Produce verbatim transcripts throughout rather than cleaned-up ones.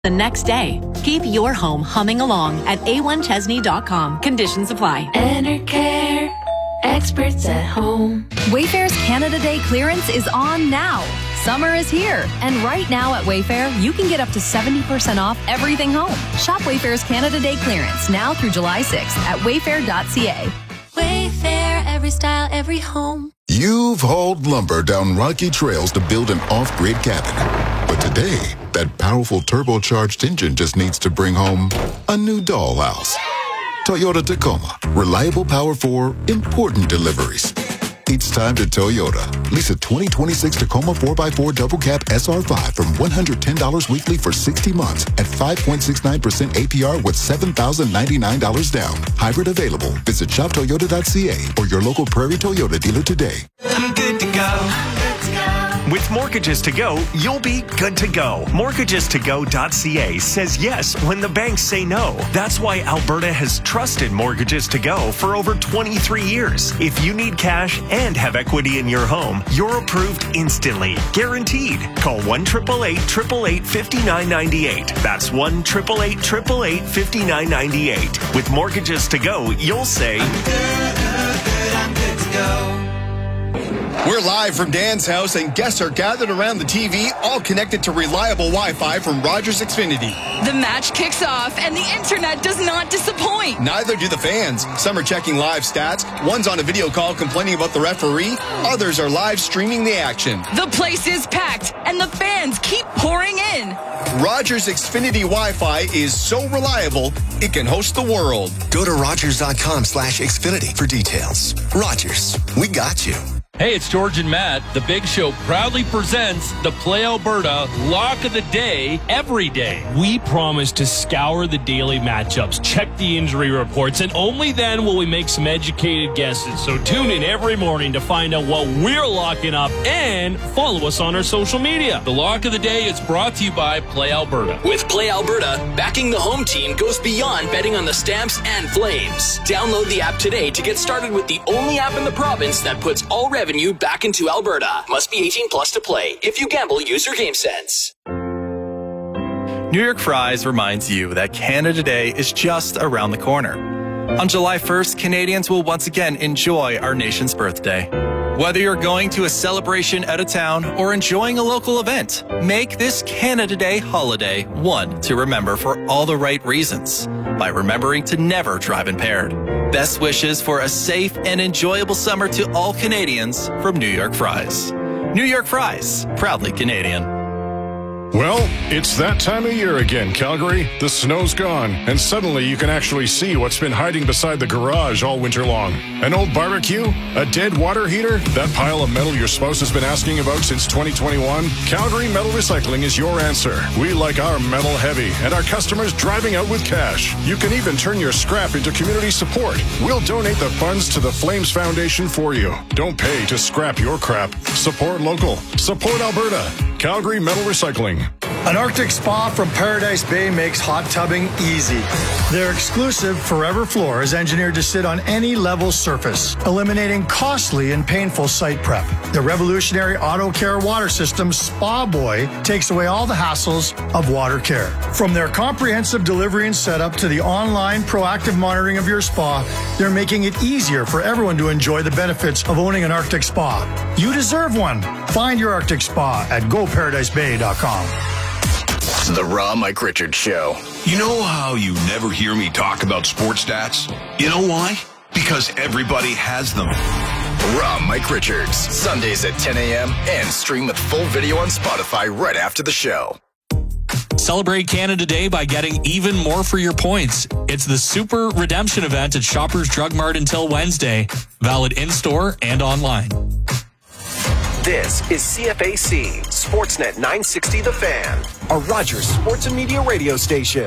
the next day. Keep your home humming along at A one Chesney dot com. Conditions apply. Enercare, experts at home. Wayfair's Canada Day clearance is on now. Summer is here, and right now at Wayfair, you can get up to seventy percent off everything home. Shop Wayfair's Canada Day clearance now through July sixth at wayfair dot c a. Wayfair, every style, every home. You've hauled lumber down rocky trails to build an off-grid cabin. But today, that powerful turbocharged engine just needs to bring home a new dollhouse. Toyota Tacoma. Reliable power for important deliveries. It's time to Toyota. Lease a twenty twenty-six Tacoma four by four Double Cab S R five from one hundred ten dollars weekly for sixty months at five point six nine percent A P R with seven thousand ninety-nine dollars down. Hybrid available. Visit shop toyota dot c a or your local Prairie Toyota dealer today. I'm good to go. I'm good to go. With Mortgages to Go, you'll be good to go. mortgages to go dot c a says yes when the banks say no. That's why Alberta has trusted Mortgages to Go for over twenty-three years. If you need cash and have equity in your home, you're approved instantly. Guaranteed. Call one eight eight eight, eight eight eight, five nine nine eight. That's one eight eight eight, eight eight eight, five nine nine eight. With Mortgages to Go, you'll say, I'm good, good, I'm good to go. We're live from Dan's house, and guests are gathered around the T V, all connected to reliable Wi-Fi from Rogers Xfinity. The match kicks off, and the internet does not disappoint. Neither do the fans. Some are checking live stats. One's on a video call complaining about the referee. Others are live streaming the action. The place is packed, and the fans keep pouring in. Rogers Xfinity Wi-Fi is so reliable, it can host the world. Go to rogers dot com slash Xfinity for details. Rogers, we got you. Hey, it's George and Matt. The Big Show proudly presents the Play Alberta Lock of the Day every day. We promise to scour the daily matchups, check the injury reports, and only then will we make some educated guesses. So tune in every morning to find out what we're locking up and follow us on our social media. The Lock of the Day is brought to you by Play Alberta. With Play Alberta, backing the home team goes beyond betting on the Stamps and Flames. Download the app today to get started with the only app in the province that puts all revenue back into Alberta. Must be eighteen plus to play. If you gamble, use your game sense. New York Fries reminds you that Canada Day is just around the corner. On July first, Canadians will once again enjoy our nation's birthday. Whether you're going to a celebration out of town or enjoying a local event, make this Canada Day holiday one to remember for all the right reasons by remembering to never drive impaired. Best wishes for a safe and enjoyable summer to all Canadians from New York Fries. New York Fries, proudly Canadian. Well, it's that time of year again, Calgary. The snow's gone, and suddenly you can actually see what's been hiding beside the garage all winter long. An old barbecue? A dead water heater? That pile of metal your spouse has been asking about since twenty twenty-one? Calgary Metal Recycling is your answer. We like our metal heavy, and our customers driving out with cash. You can even turn your scrap into community support. We'll donate the funds to the Flames Foundation for you. Don't pay to scrap your crap. Support local. Support Alberta. Calgary Metal Recycling. An Arctic spa from Paradise Bay makes hot tubbing easy. Their exclusive Forever Floor is engineered to sit on any level surface, eliminating costly and painful site prep. The revolutionary Auto Care water system, Spa Boy, takes away all the hassles of water care. From their comprehensive delivery and setup to the online proactive monitoring of your spa, they're making it easier for everyone to enjoy the benefits of owning an Arctic spa. You deserve one. Find your Arctic spa at go paradise bay dot com. The Raw Mike Richards Show. You know how you never hear me talk about sports stats? You know why? Because everybody has them. Raw Mike Richards, Sundays at ten a.m. and stream with full video on Spotify right after the show. Celebrate Canada Day by getting even more for your points. It's the Super Redemption event at Shoppers Drug Mart until Wednesday. Valid in-store and online. This is C F A C, Sportsnet nine sixty The Fan, a Rogers Sports and Media radio station.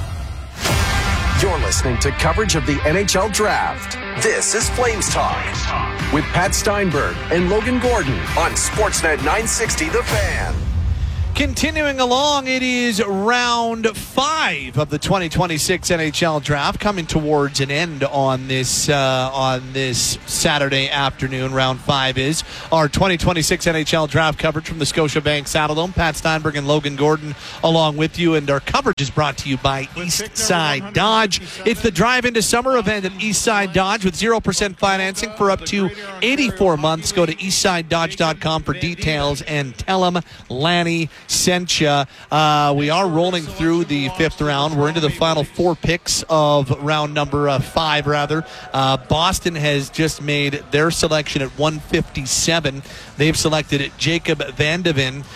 You're listening to coverage of the N H L Draft. This is Flames Talk with Pat Steinberg and Logan Gordon on Sportsnet nine sixty The Fan. Continuing along, it is round five of the twenty twenty-six N H L draft, coming towards an end on this uh, on this Saturday afternoon. Round five is our twenty twenty-six N H L draft coverage from the Scotiabank Saddledome. Pat Steinberg and Logan Gordon along with you, and our coverage is brought to you by Eastside Dodge. It's the Drive Into Summer event at Eastside Dodge with zero percent financing for up to eighty-four months. Go to eastside dodge dot com for details and tell them Lanny sent you. Uh, we are rolling through the fifth round. We're into the final four picks of round number uh, five, rather. Uh, Boston has just made their selection at one fifty-seven. They've selected Jacob Vandeven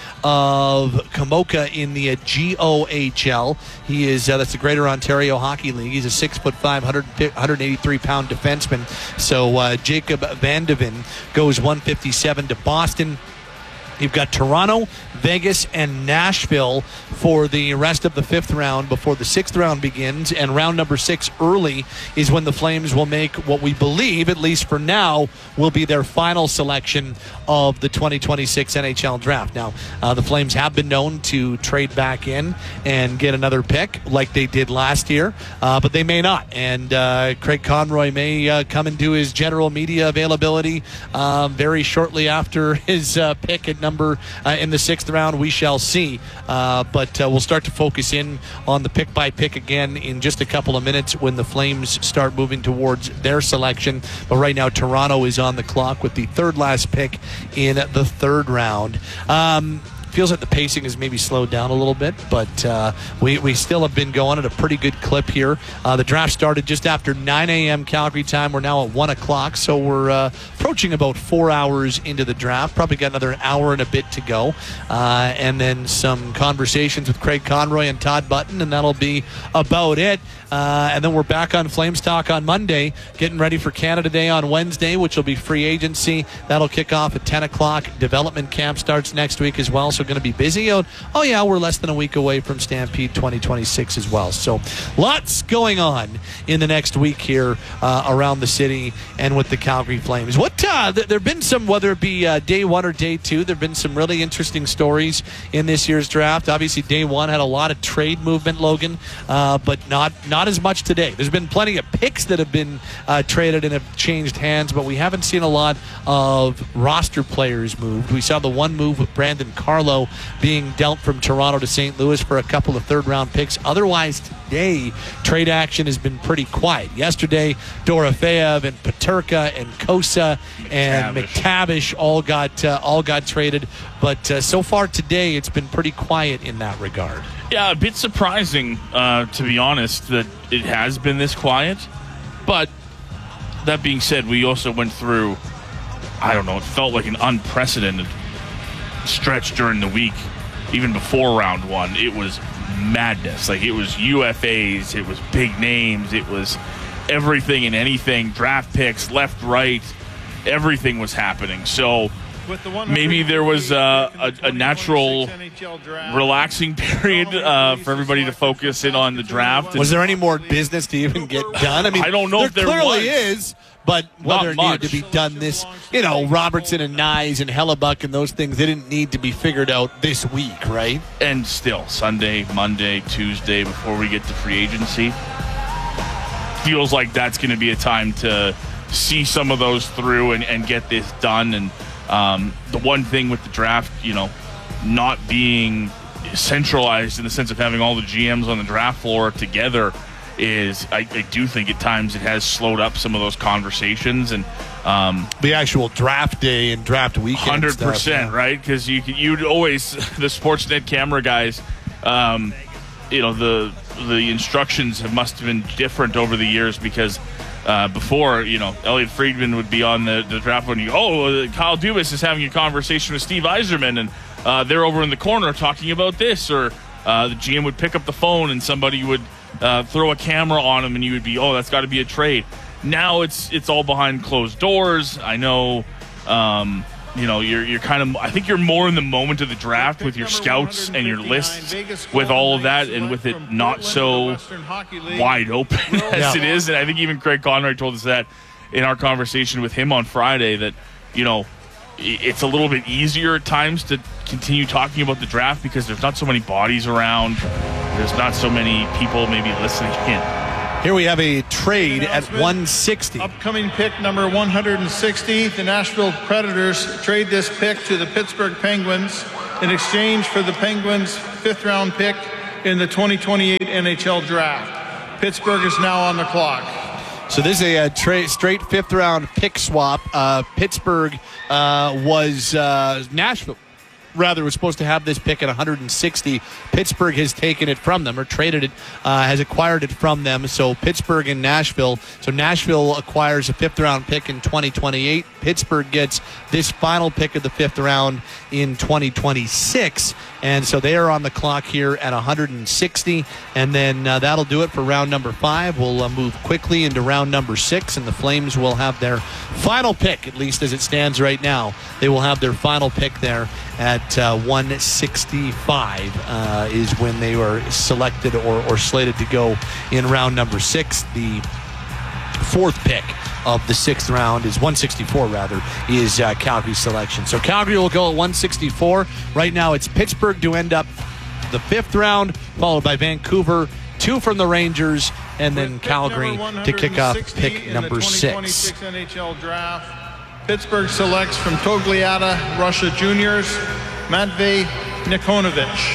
of Kamoka in the uh, G O H L. He is, uh, that's the Greater Ontario Hockey League. He's a six foot five, one eighty-three pound defenseman. So uh, Jacob Vandeven goes one fifty-seven to Boston. You've got Toronto, Vegas, and Nashville for the rest of the fifth round before the sixth round begins. And round number six early is when the Flames will make what we believe, at least for now, will be their final selection of the twenty twenty-six N H L draft. Now, uh, the Flames have been known to trade back in and get another pick like they did last year, uh, but they may not. And uh, Craig Conroy may uh, come and do his general media availability um, very shortly after his uh, pick at number uh, in the sixth round. We shall see. Uh, but uh, we'll start to focus in on the pick by pick again in just a couple of minutes when the Flames start moving towards their selection. But right now, Toronto is on the clock with the third last pick in the third round. Um, Feels like the pacing has maybe slowed down a little bit, but uh, we, we still have been going at a pretty good clip here. Uh, the draft started just after nine a.m. Calgary time. We're now at one o'clock, so we're uh, approaching about four hours into the draft. Probably got another hour and a bit to go. Uh, and then some conversations with Craig Conroy and Todd Button, and that'll be about it. Uh, and then we're back on Flames Talk on Monday, getting ready for Canada Day on Wednesday, which will be free agency. That'll kick off at ten o'clock. Development camp starts next week as well, so going to be busy. Oh, oh, yeah, we're less than a week away from Stampede twenty twenty-six as well. So lots going on in the next week here uh, around the city and with the Calgary Flames. What uh, th- there have been some, whether it be uh, day one or day two, there have been some really interesting stories in this year's draft. Obviously, day one had a lot of trade movement, Logan, uh, but not not as much today. There's been plenty of picks that have been uh, traded and have changed hands, but we haven't seen a lot of roster players moved. We saw the one move with Brandon Carlo being dealt from Toronto to Saint Louis for a couple of third-round picks. Otherwise, today, trade action has been pretty quiet. Yesterday, Dorofeyev and Peterka and Kosa and McTavish, McTavish all got uh, all got traded. But uh, so far today, it's been pretty quiet in that regard. Yeah, a bit surprising, uh, to be honest, that it has been this quiet. But that being said, we also went through, I don't know, it felt like an unprecedented stretch during the week, even before round one. It was madness. Like, it was U F As, it was big names, it was everything and anything, draft picks, left, right, everything was happening. So maybe there was uh, a, a natural relaxing period uh, for everybody to focus in on the draft. Was there any more business to even get done? I mean, I don't know there if there clearly was. is. But whether Not it needed to be done this, you know, Robertson and Nyes and Hellebuck and those things, they didn't need to be figured out this week, right? And still, Sunday, Monday, Tuesday, before we get to free agency, feels like that's going to be a time to see some of those through and, and get this done. And um, the one thing with the draft, you know, not being centralized in the sense of having all the G Ms on the draft floor together is I, I do think at times it has slowed up some of those conversations and um, the actual draft day and draft weekend. one hundred percent, yeah. Right? Because you you'd always the Sportsnet camera guys, um, you know the the instructions have must have been different over the years because uh, before you know Elliot Friedman would be on the, the draft when you oh Kyle Dubas is having a conversation with Steve Yzerman and uh, they're over in the corner talking about this or uh, the G M would pick up the phone and somebody would. Uh, throw a camera on him and you would be, oh, that's got to be a trade. Now it's it's all behind closed doors. I know, um, you know, you're you're kind of. I think you're more in the moment of the draft with your scouts and your lists, with all of that, and with it not so wide open as it is. And I think even Craig Conroy told us that in our conversation with him on Friday that, you know, it's a little bit easier at times to continue talking about the draft because there's not so many bodies around. There's not so many people maybe listening in. Here we have a trade at one sixty. Upcoming pick number one hundred sixty. The Nashville Predators trade this pick to the Pittsburgh Penguins in exchange for the Penguins' fifth-round pick in the twenty twenty-eight N H L Draft. Pittsburgh is now on the clock. So this is a, a tra- straight fifth-round pick swap. Uh, Pittsburgh uh, was uh, Nashville. Rather, was supposed to have this pick at one hundred sixty. Pittsburgh has taken it from them or traded it, uh, has acquired it from them. So Pittsburgh and Nashville. So Nashville acquires a fifth-round pick in twenty twenty-eight. Pittsburgh gets this final pick of the fifth round in twenty twenty-six. And so they are on the clock here at one hundred sixty. And then uh, that'll do it for round number five. We'll uh, move quickly into round number six, and the Flames will have their final pick, at least as it stands right now. They will have their final pick there at uh, one sixty-five uh, is when they were selected or, or slated to go in round number six. The fourth pick of the sixth round is one sixty-four, rather, is uh, Calgary's selection. So Calgary will go at one sixty-four. Right now it's Pittsburgh to end up the fifth round, followed by Vancouver, two from the Rangers, and then Calgary to kick off pick number six. N H L Draft. Pittsburgh selects from Togliatti Russia Juniors, Matvei Nikonovich.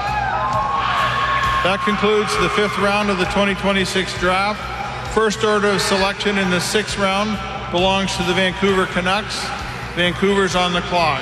That concludes the fifth round of the twenty twenty-six draft. First order of selection in the sixth round belongs to the Vancouver Canucks. Vancouver's on the clock.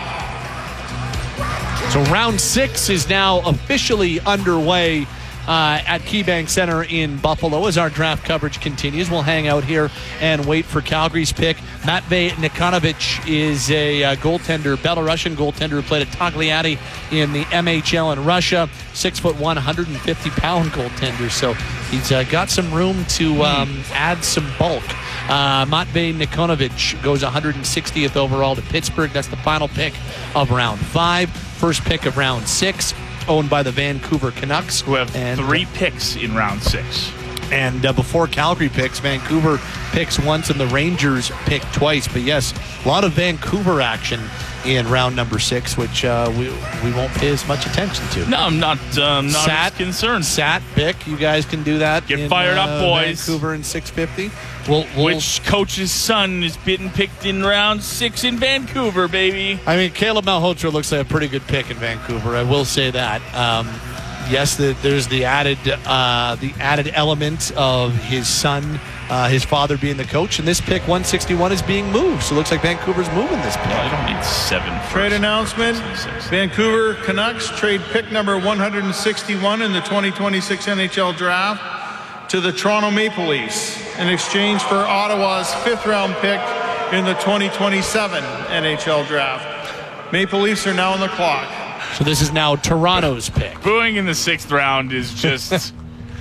So round six is now officially underway uh, at KeyBank Center in Buffalo as our draft coverage continues. We'll hang out here and wait for Calgary's pick. Matvei Nikonovich is a uh, goaltender, Belarusian goaltender who played at Togliatti in the M H L in Russia. Six foot one, one hundred fifty pound goaltender. So he's uh, got some room to um, add some bulk. Uh, Matvei Nikonovich goes one hundred sixtieth overall to Pittsburgh. That's the final pick of round five. First pick of round six, owned by the Vancouver Canucks, who have and, three picks in round six. And uh, before Calgary picks, Vancouver picks once and the Rangers pick twice. But yes, a lot of Vancouver action in round number six, which uh, we we won't pay as much attention to. No, I'm not. Um, not Sat, as concerned. Sat pick, you guys can do that. Get in, fired up, uh, boys. Vancouver in six fifty. We'll, we'll, Which coach's son is getting picked in round six in Vancouver, baby? I mean, Caleb Malhotra looks like a pretty good pick in Vancouver. I will say that. Um, yes, the, there's the added uh, the added element of his son, uh, his father being the coach, and this pick one sixty-one is being moved. So it looks like Vancouver's moving this pick. I don't need seven. Trade announcement: Vancouver Canucks trade pick number one hundred sixty-one in the twenty twenty-six N H L Draft to the Toronto Maple Leafs in exchange for Ottawa's fifth-round pick in the twenty twenty-seven N H L Draft. Maple Leafs are now on the clock. So this is now Toronto's pick. Booing in the sixth round is just, just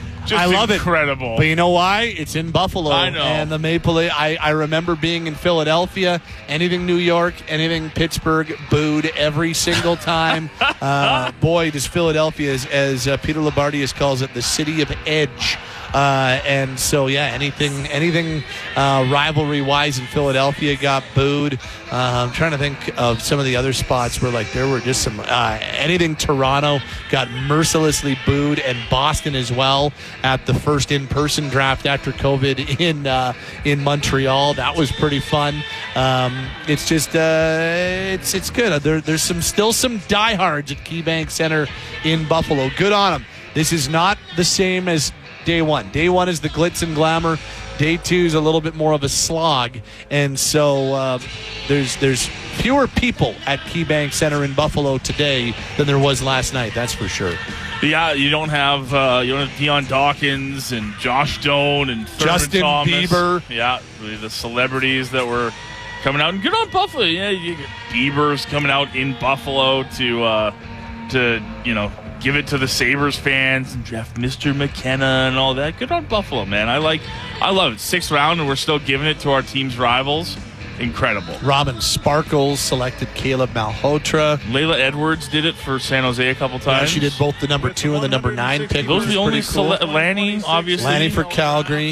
I love incredible. It. But you know why? It's in Buffalo. I know. And the Maple Leafs, I, I remember being in Philadelphia, anything New York, anything Pittsburgh, booed every single time. uh, boy, does Philadelphia, as, as uh, Peter Labardius calls it, the city of edge. Uh, and so, yeah, anything anything uh, rivalry-wise in Philadelphia got booed. Uh, I'm trying to think of some of the other spots where, like, there were just some uh, anything Toronto got mercilessly booed, and Boston as well at the first in-person draft after COVID in uh, in Montreal. That was pretty fun. Um, it's just uh, it's it's good. There, there's some still some diehards at KeyBank Center in Buffalo. Good on them. This is not the same as day one. Day one is the glitz and glamour. Day two is a little bit more of a slog. And so uh, there's there's fewer people at KeyBank Center in Buffalo today than there was last night. That's for sure. Yeah, you don't have uh, you don't have Dion Dawkins and Josh Doan and Thurman Justin Thomas. Bieber. Yeah, the celebrities that were coming out. And good on Buffalo. Yeah, you get Bieber's coming out in Buffalo to uh, to you know. give it to the Sabres fans and draft Mister McKenna and all that. Good on Buffalo, man. I like, I love it. Sixth round, and we're still giving it to our team's rivals. Incredible. Robin Sparkles selected Caleb Malhotra. Layla Edwards did it for San Jose a couple times. Yeah, she did both the number two and the number nine pick. Those are the only cool. sele- Lanny, obviously. Lanny for Calgary.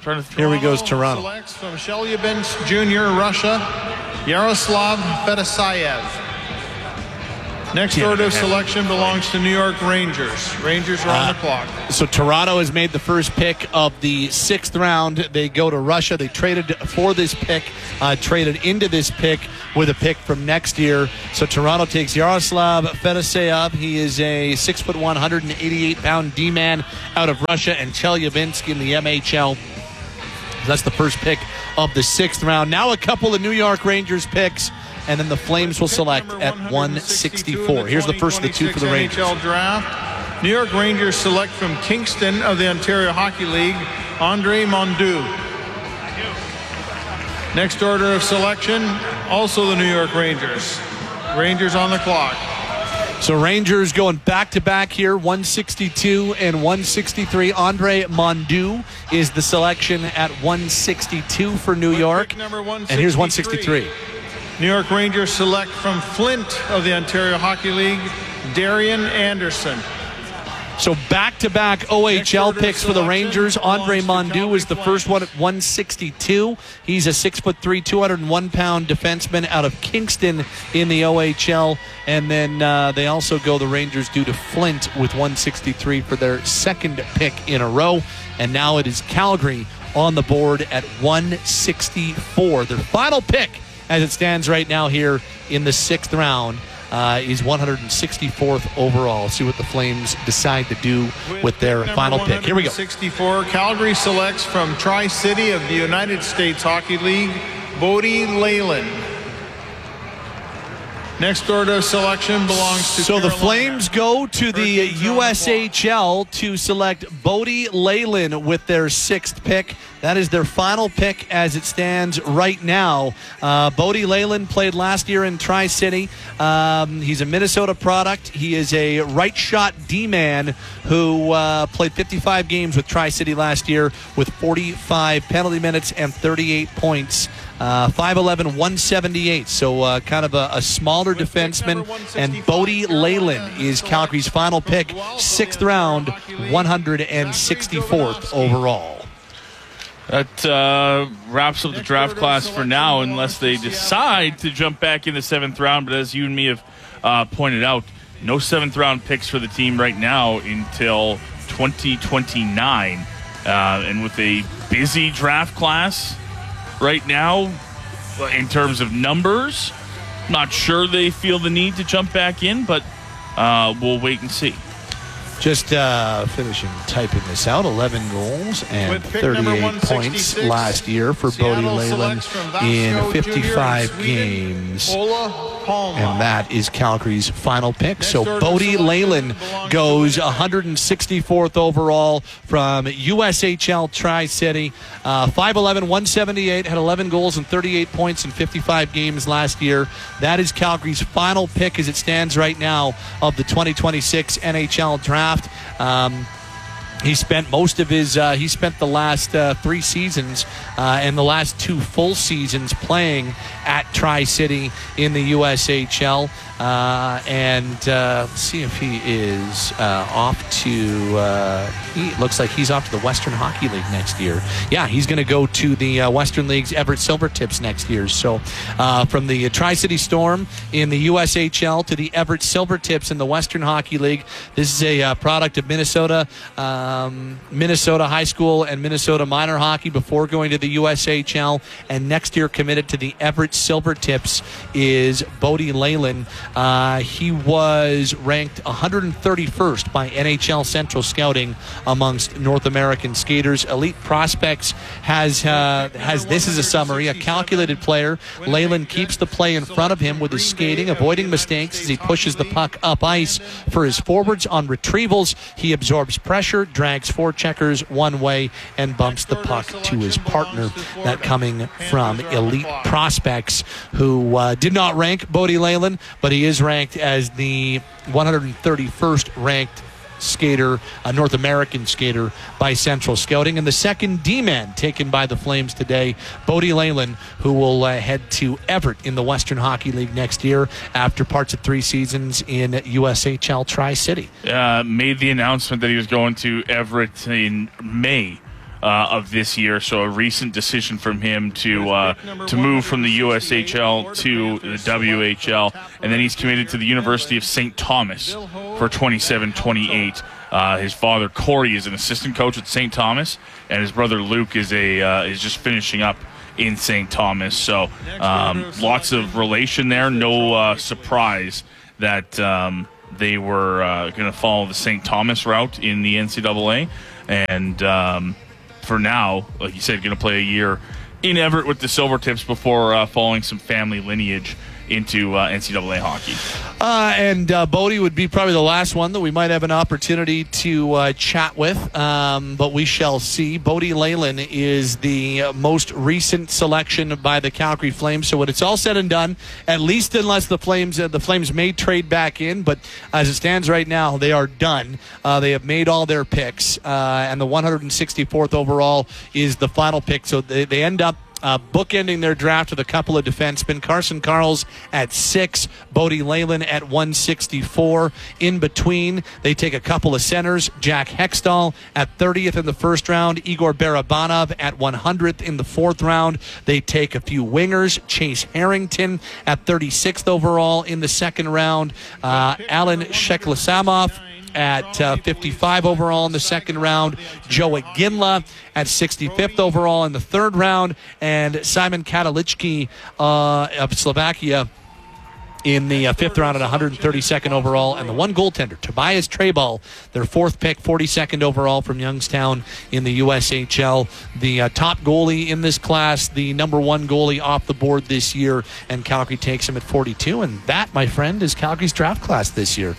trying to Here we goes Toronto. Selects from Chelyabinsk Junior, Russia, Yaroslav Fedosayev. Next Yeah, order of yeah. selection belongs to New York Rangers. Rangers are on the clock. So Toronto has made the first pick of the sixth round. They go to Russia. They traded for this pick, uh, traded into this pick with a pick from next year. So Toronto takes Yaroslav Fedosayev. He is a six foot one, one hundred eighty-eight pound D-man out of Russia, and Chelyabinsk in the M H L. That's the first pick of the sixth round. Now a couple of New York Rangers picks, and then the Flames will select at one sixty-four. Here's the first of the two for the Rangers. N H L draft. New York Rangers select from Kingston of the Ontario Hockey League, Andre Mondeau. Next order of selection, also the New York Rangers. Rangers on the clock. So Rangers going back-to-back here, one sixty-two and one sixty-three. Andre Mondeau is the selection at one sixty-two for New York. And here's one sixty-three. New York Rangers select from Flint of the Ontario Hockey League, Darian Anderson. So back-to-back O H L picks for the Rangers. Andre Mondeau is the first one at one sixty-two. He's a six foot three, two hundred one pound defenseman out of Kingston in the O H L. And then uh, they also go, the Rangers do to Flint with one sixty-three for their second pick in a row. And now it is Calgary on the board at one sixty-four. Their final pick, as it stands right now here in the sixth round, uh, is one hundred sixty-fourth overall. See what the Flames decide to do with their final pick. Here we go. sixty-four. Calgary selects from Tri-City of the United States Hockey League, Bodie Leyland. Next order of selection belongs to So Carolina. the Flames go to the U S H L to select Bodie Leyland with their sixth pick. That is their final pick as it stands right now. Uh, Bodie Leyland played last year in Tri-City. Um, he's a Minnesota product. He is a right-shot D-man who uh, played fifty-five games with Tri-City last year with forty-five penalty minutes and thirty-eight points. Uh, five eleven, one seventy-eight, so uh, kind of a, a smaller defenseman. And Bodie Leyland is Calgary's final pick, sixth round, one hundred sixty-fourth overall. That uh, wraps up the draft class for now, unless they decide to jump back in the seventh round. But as you and me have uh, pointed out, no seventh round picks for the team right now until twenty twenty-nine. Uh, and with a busy draft class right now, in terms of numbers, not sure they feel the need to jump back in, but uh, we'll wait and see. Just uh, finishing typing this out, eleven goals and thirty-eight points last year for Bodie Leyland in fifty-five games. And that is Calgary's final pick. So Bodie Leyland goes one hundred sixty-fourth overall from U S H L Tri-City. Uh, five eleven, one seventy-eight, had eleven goals and thirty-eight points in fifty-five games last year. That is Calgary's final pick as it stands right now of the twenty twenty-six N H L draft. Um, He spent most of his, uh, he spent the last uh, three seasons uh, and the last two full seasons playing at Tri-City in the U S H L. Uh, and uh, let's see if he is uh, off to, uh, he looks like he's off to the Western Hockey League next year. Yeah, he's going to go to the uh, Western League's Everett Silvertips next year. So uh, from the Tri-City Storm in the U S H L to the Everett Silvertips in the Western Hockey League. This is a uh, product of Minnesota. Um, Minnesota high school and Minnesota minor hockey before going to the U S H L, and next year committed to the Everett Silvertips is Bodie Leyland. Uh, he was ranked one hundred thirty-first by N H L Central Scouting amongst North American skaters. Elite Prospects has uh, has this as a summary: a calculated player. Leyland keeps the play in front of him with his skating, avoiding mistakes as he pushes the puck up ice. For his forwards on retrievals, he absorbs pressure, drags four checkers one way, and bumps the puck to his partner. That coming from Elite Prospects, who uh, did not rank Bodie Leyland, but he is ranked as the one hundred thirty-first ranked skater, a North American skater by Central Scouting. And the second D-man taken by the Flames today, Bodie Leyland, who will uh, head to Everett in the Western Hockey League next year after parts of three seasons in U S H L Tri-City. Uh, made the announcement that he was going to Everett in May uh, of this year. So a recent decision from him to uh, to move from the U S H L to the W H L, and then he's committed to the University of Saint Thomas for twenty-seven twenty-eight. Uh, his father Corey is an assistant coach at Saint Thomas, and his brother Luke is a uh, is just finishing up in Saint Thomas. So um, lots of relation there. No uh, surprise that um, they were uh, going to follow the Saint Thomas route in the N C double A, and um, for now, like you said, going to play a year in Everett with the Silvertips before uh, following some family lineage into uh, N C double A hockey. Uh, and uh, Bodie would be probably the last one that we might have an opportunity to uh, chat with, um, but we shall see. Bodie Leyland is the most recent selection by the Calgary Flames. So when it's all said and done, at least unless the Flames uh, the Flames may trade back in, but as it stands right now, they are done. Uh, they have made all their picks, uh, and the one hundred sixty-fourth overall is the final pick. So they, they end up Uh, bookending their draft with a couple of defensemen. Carson Karls at six, Bodie Leyland at one sixty-four. In between, they take a couple of centers. Jack Hextall at thirtieth in the first round. Igor Barabanov at one hundredth in the fourth round. They take a few wingers. Chase Harrington at thirty-sixth overall in the second round. Uh, Alan Shekhlasamov at uh, fifty-five overall in the second round. Joe Iginla at sixty-fifth overall in the third round. And Simon Katalichki uh, of Slovakia in the uh, fifth round at one hundred thirty-second overall. And the one goaltender, Tobias Treball, their fourth pick, forty-second overall from Youngstown in the U S H L. The uh, top goalie in this class, the number one goalie off the board this year, and Calgary takes him at forty-two. And that, my friend, is Calgary's draft class this year.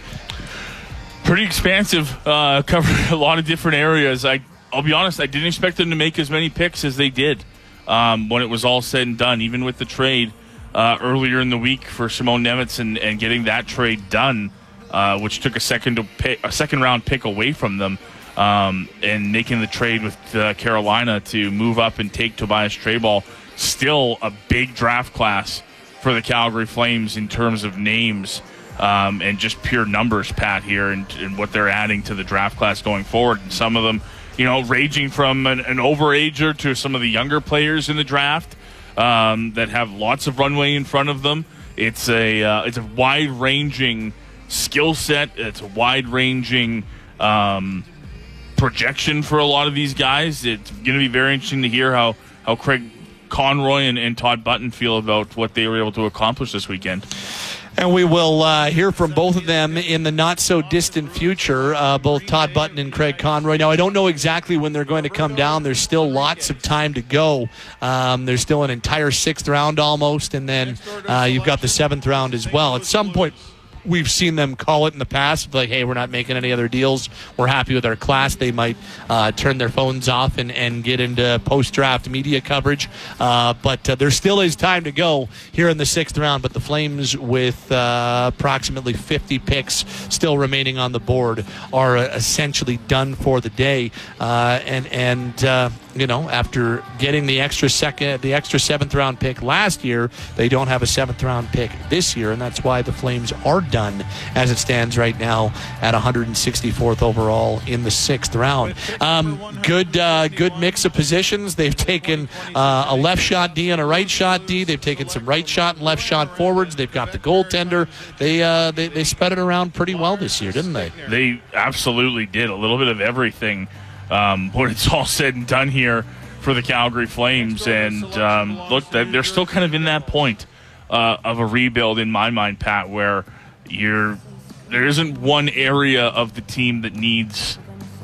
Pretty expansive, uh, covered a lot of different areas. I, I'll be honest, I didn't expect them to make as many picks as they did um, when it was all said and done, even with the trade uh, earlier in the week for Simone Nemec and, and getting that trade done, uh, which took a second to pick, a second round pick away from them, um, and making the trade with uh, Carolina to move up and take Tobias Treball. Still a big draft class for the Calgary Flames in terms of names. Um, and just pure numbers, Pat, here, and, and what they're adding to the draft class going forward. And some of them, you know, ranging from an, an overager to some of the younger players in the draft um, that have lots of runway in front of them. It's a uh, it's a wide-ranging skill set. It's a wide-ranging um, projection for a lot of these guys. It's going to be very interesting to hear how, how Craig Conroy and, and Todd Button feel about what they were able to accomplish this weekend. And we will uh, hear from both of them in the not-so-distant future, uh, both Todd Button and Craig Conroy. Now, I don't know exactly when they're going to come down. There's still lots of time to go. Um, there's still an entire sixth round almost, and then uh, you've got the seventh round as well. At some point, we've seen them call it in the past, like, hey, we're not making any other deals. We're happy with our class. They might uh, turn their phones off and, and get into post-draft media coverage. Uh, but uh, there still is time to go here in the sixth round. But the Flames, with uh, approximately fifty picks still remaining on the board, are uh, essentially done for the day. Uh, and, and uh, you know, after getting the extra second, the extra seventh round pick last year, they don't have a seventh round pick this year. And that's why the Flames are done as it stands right now at one hundred sixty-fourth overall in the sixth round. Um, good uh, good mix of positions. They've taken uh, a left shot D and a right shot D. They've taken some right shot and left shot forwards. They've got the goaltender. They uh, they, they spread it around pretty well this year, didn't they? They absolutely did. A little bit of everything um, when it's all said and done here for the Calgary Flames. And um, look, they're still kind of in that point uh, of a rebuild in my mind, Pat, where You're, there isn't one area of the team that needs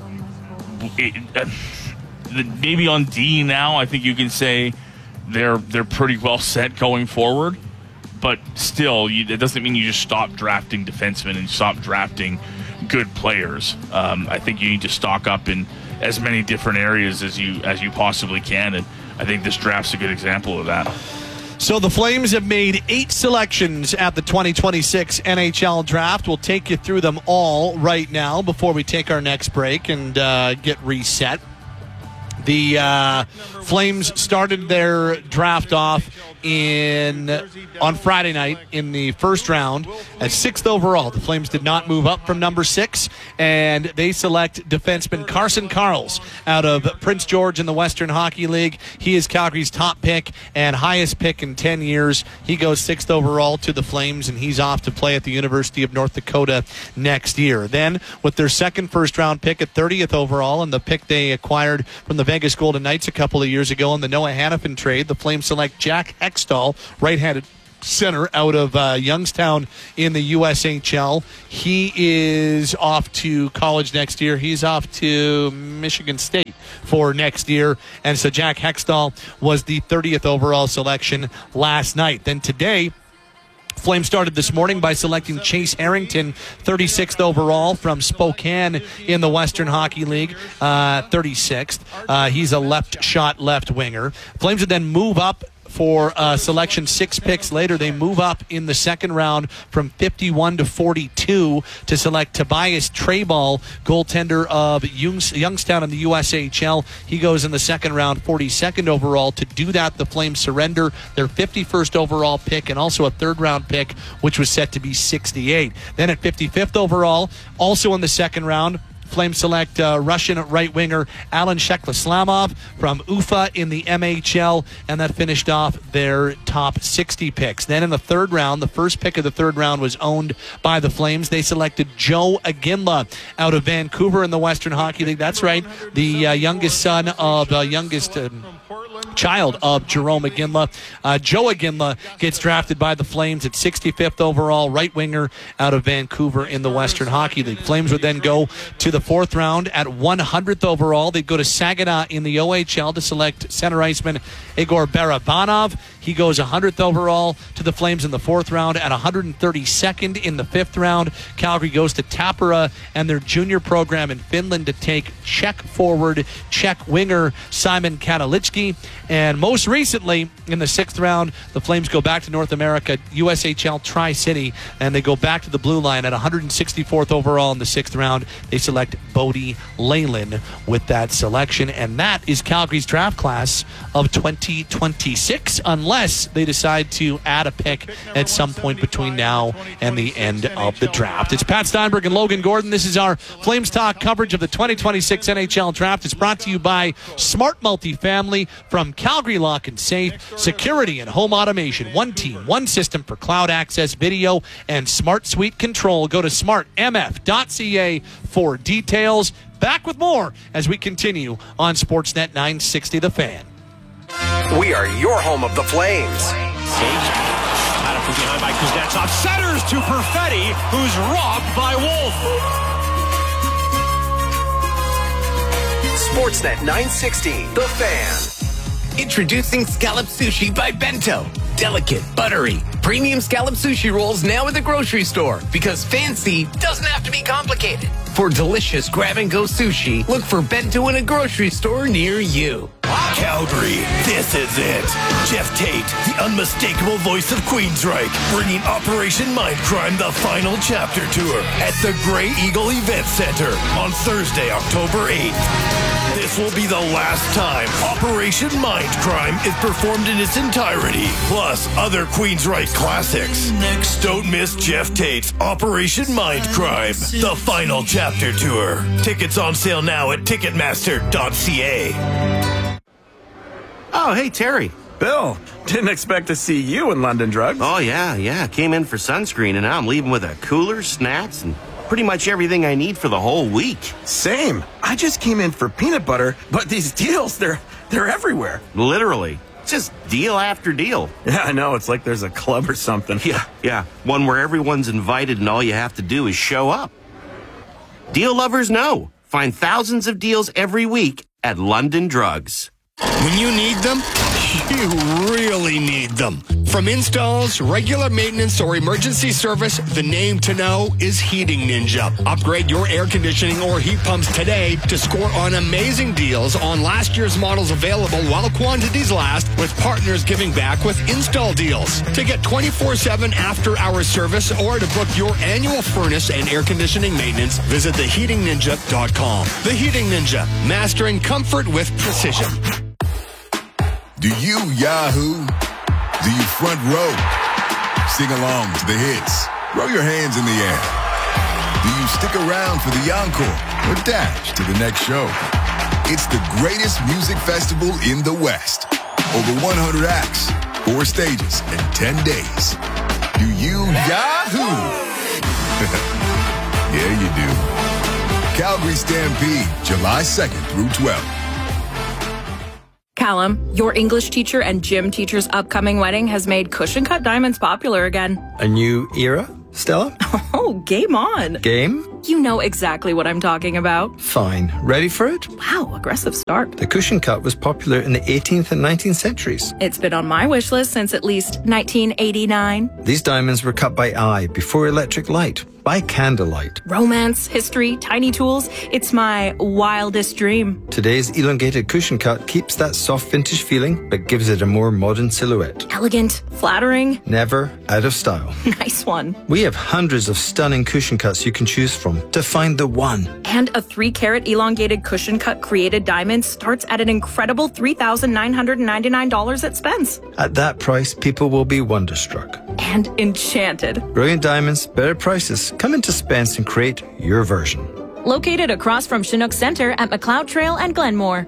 it, uh, maybe on D now. I think you can say they're they're pretty well set going forward, but still, you, it doesn't mean you just stop drafting defensemen and stop drafting good players. Um, I think you need to stock up in as many different areas as you as you possibly can, and I think this draft's a good example of that. So the Flames have made eight selections at the twenty twenty-six N H L Draft. We'll take you through them all right now before we take our next break and uh, get reset. The uh, Flames started their draft off in on Friday night in the first round at sixth overall. The Flames did not move up from number six, and they select defenseman Carson Karls out of Prince George in the Western Hockey League. He is Calgary's top pick and highest pick in ten years. He goes sixth overall to the Flames, and he's off to play at the University of North Dakota next year. Then, with their second first-round pick at thirtieth overall, and the pick they acquired from the Vegas Golden Knights a couple of years ago in the Noah Hannafin trade, the Flames select Jack Hextall, right-handed center out of uh, Youngstown in the U S H L. He is off to college next year. He's off to Michigan State for next year. And so Jack Hextall was the thirtieth overall selection last night. Then today, Flames started this morning by selecting Chase Harrington, thirty-sixth overall from Spokane in the Western Hockey League, uh, thirty-sixth. Uh, he's a left shot left winger. Flames would then move up for uh, selection six picks later. They move up in the second round from fifty-one to forty-two to select Tobias Treyball, goaltender of Youngstown in the U S H L. He goes in the second round, forty-second overall. To do that, the Flames surrender their fifty-first overall pick and also a third round pick, which was set to be sixty-eight. Then at fifty-fifth overall, also in the second round, Flames select uh, Russian right winger Alan Shekleslamov from Ufa in the M H L, and that finished off their top sixty picks. Then in the third round, the first pick of the third round was owned by the Flames. They selected Joe Aginla out of Vancouver in the Western Hockey League. That's right, the uh, youngest son of uh, youngest. Uh, child of Jerome Aginla. Uh, Joe Aginla gets drafted by the Flames at sixty-fifth overall, right winger out of Vancouver in the Western Hockey League. Flames would then go to the fourth round at one hundredth overall. They'd go to Saginaw in the O H L to select center iceman Igor Barabanov. He goes one hundredth overall to the Flames in the fourth round. At one hundred thirty-second in the fifth round, Calgary goes to Tappara and their junior program in Finland to take Czech forward, Czech winger Simon Katalitsky. And most recently, in the sixth round, the Flames go back to North America, U S H L Tri-City, and they go back to the blue line at one hundred sixty-fourth overall in the sixth round. They select Bodie Leyland with that selection, and that is Calgary's draft class of twenty twenty-six, unless they decide to add a pick at some point between now and the end of the draft. It's Pat Steinberg and Logan Gordon. This is our Flames Talk coverage of the twenty twenty-six N H L Draft. It's brought to you by Smart Multifamily from Calgary Lock and Safe, security and home automation. One team, one system for cloud access, video, and smart suite control. Go to smart m f dot c a for details. Back with more as we continue on Sportsnet nine sixty The Fan. We are your home of the Flames. Out from behind by Kuznetsov. Centers to Perfetti, who's robbed by Wolf. Sportsnet nine sixty The Fan. Introducing Scallop Sushi by Bento. Delicate, buttery, premium scallop sushi rolls now at the grocery store, because fancy doesn't have to be complicated. For delicious grab-and-go sushi, look for Bento in a grocery store near you. Calgary, this is it. Jeff Tate, the unmistakable voice of Queensryche, bringing Operation Mindcrime, the final chapter tour at the Grey Eagle Event Center on Thursday, October eighth. This will be the last time Operation Mindcrime is performed in its entirety, plus other Queensryche classics. Don't miss Jeff Tate's Operation Mindcrime, the final chapter tour. Tickets on sale now at ticketmaster dot c a. Oh, hey, Terry. Bill, didn't expect to see you in London Drugs. Oh, yeah, yeah. Came in for sunscreen, and now I'm leaving with a cooler, snacks, and pretty much everything I need for the whole week. Same. I just came in for peanut butter, but these deals, they're they're everywhere. Literally. Just deal after deal. Yeah, I know. It's like there's a club or something. Yeah, yeah. One where everyone's invited and all you have to do is show up. Deal lovers know. Find thousands of deals every week at London Drugs. When you need them, you really need them. From installs, regular maintenance, or emergency service, the name to know is Heating Ninja. Upgrade your air conditioning or heat pumps today to score on amazing deals on last year's models available while quantities last, with partners giving back with install deals. To get twenty-four seven after-hour service or to book your annual furnace and air conditioning maintenance, visit the heating ninja dot com. The Heating Ninja, mastering comfort with precision. Do you Yahoo? Do you front row? Sing along to the hits? Throw your hands in the air. Do you stick around for the encore or dash to the next show? It's the greatest music festival in the West. Over one hundred acts, four stages, and ten days. Do you Yahoo? Yeah, you do. Calgary Stampede, July second through twelfth. Callum, your English teacher and gym teacher's upcoming wedding has made cushion cut diamonds popular again. A new era, Stella? Oh, game on. Game? You know exactly what I'm talking about. Fine. Ready for it? Wow, aggressive start. The cushion cut was popular in the eighteenth and nineteenth centuries. It's been on my wish list since at least nineteen eighty-nine. These diamonds were cut by eye before electric light, by candlelight. Romance, history, tiny tools. It's my wildest dream. Today's elongated cushion cut keeps that soft vintage feeling, but gives it a more modern silhouette. Elegant, flattering. Never out of style. Nice one. We have hundreds of stunning cushion cuts you can choose from to find the one. And a three carat elongated cushion cut created diamond starts at an incredible three thousand nine hundred ninety-nine dollars at Spence. At that price, people will be wonderstruck. And enchanted. Brilliant diamonds, better prices. Come into Spence and create your version. Located across from Chinook Center at McLeod Trail and Glenmore.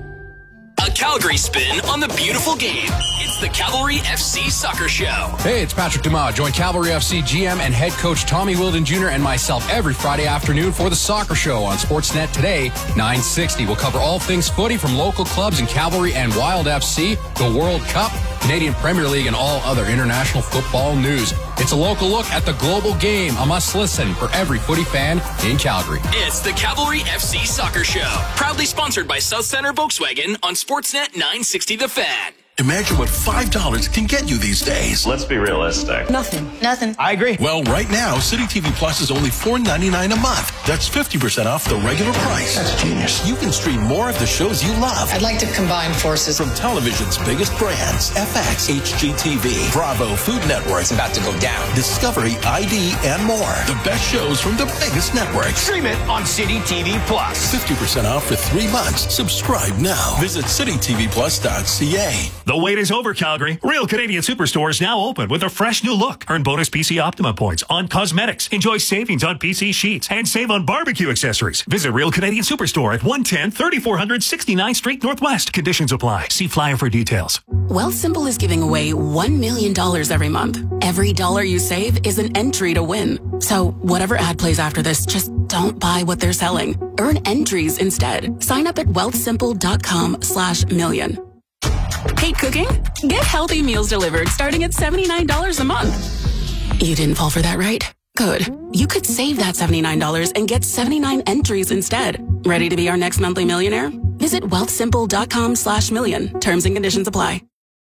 A Calgary spin on the beautiful game. It's the Cavalry F C Soccer Show. Hey, it's Patrick Dumas. Join Cavalry F C G M and head coach Tommy Wilden Junior and myself every Friday afternoon for the Soccer Show on Sportsnet today, nine sixty. We'll cover all things footy from local clubs in Cavalry and Wild F C, the World Cup, Canadian Premier League, and all other international football news. It's a local look at the global game, a must-listen for every footy fan in Calgary. It's the Cavalry F C Soccer Show. Proudly sponsored by South Center Volkswagen on Sportsnet nine sixty The Fan. Imagine what five dollars can get you these days. Let's be realistic. Nothing. Nothing. I agree. Well, right now, City T V Plus is only four ninety-nine a month. That's fifty percent off the regular price. That's genius. You can stream more of the shows you love. I'd like to combine forces. From television's biggest brands, F X, H G T V, Bravo, Food Network. It's about to go down. Discovery, I D, and more. The best shows from the biggest networks. Stream it on City T V Plus. fifty percent off for three months. Subscribe now. Visit city t v plus dot c a. The wait is over, Calgary. Real Canadian Superstore is now open with a fresh new look. Earn bonus P C Optima points on cosmetics. Enjoy savings on P C sheets and save on barbecue accessories. Visit Real Canadian Superstore at one ten, thirty-four hundred sixty-ninth Street Northwest. Conditions apply. See flyer for details. Wealthsimple is giving away one million dollars every month. Every dollar you save is an entry to win. So whatever ad plays after this, just don't buy what they're selling. Earn entries instead. Sign up at wealthsimple.com slash million. Hate cooking? Get healthy meals delivered starting at seventy-nine dollars a month. You didn't fall for that, right? Good. You could save that seventy-nine dollars and get seventy-nine entries instead. Ready to be our next monthly millionaire? Visit wealthsimple.com slash million. Terms and conditions apply.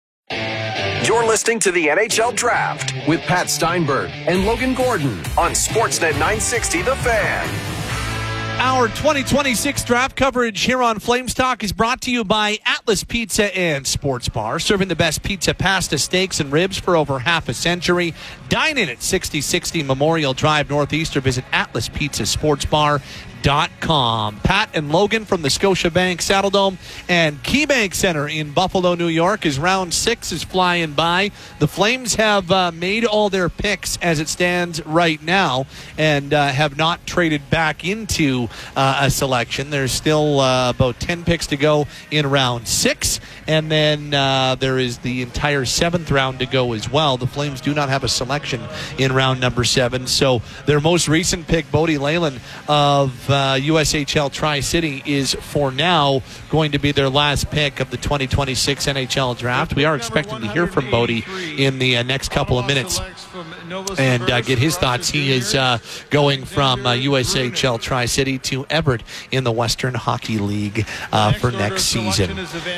You're listening to the N H L Draft with Pat Steinberg and Logan Gordon on Sportsnet nine sixty The Fan. Our twenty twenty-six draft coverage here on Flames Talk is brought to you by Atlas Pizza and Sports Bar, serving the best pizza, pasta, steaks, and ribs for over half a century. Dine in at sixty sixty Memorial Drive Northeast or visit Atlas Pizza Sports Bar. Dot com. Pat and Logan from the Scotiabank Saddledome and KeyBank Center in Buffalo, New York, as round six is flying by. The Flames have uh, made all their picks as it stands right now and uh, have not traded back into uh, a selection. There's still uh, about ten picks to go in round six, and then uh, there is the entire seventh round to go as well. The Flames do not have a selection in round number seven, so their most recent pick, Bodie Leyland of Uh, U S H L Tri-City, is for now going to be their last pick of the twenty twenty-six N H L draft. We are expecting to hear from Bodie in the uh, next couple of minutes and uh, get his thoughts. He is uh, going from uh, U S H L Tri-City to Everett in the Western Hockey League uh, for next season.